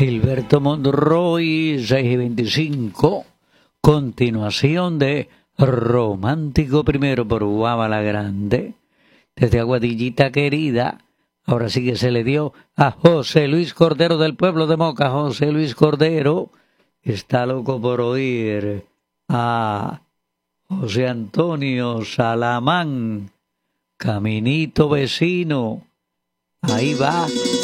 Gilberto Monroy, 6:25. Continuación de Romántico Primero por Guava la Grande. Desde Aguadillita Querida, ahora sí que se le dio a José Luis Cordero del pueblo de Moca. José Luis Cordero está loco por oír a José Antonio Salamán, Caminito Vecino. Ahí va